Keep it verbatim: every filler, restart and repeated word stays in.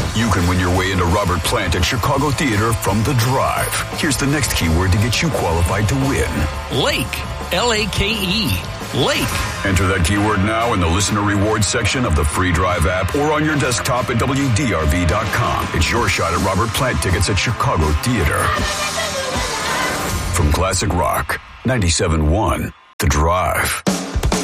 You can win your way into Robert Plant at Chicago Theater from The Drive. Here's the next keyword to get you qualified to win. Lake. L A K E. Lake. Enter that keyword now in the listener rewards section of the free Drive app or on your desktop at W D R V dot com. It's your shot at Robert Plant tickets at Chicago Theater. From Classic Rock, ninety-seven point one, The Drive.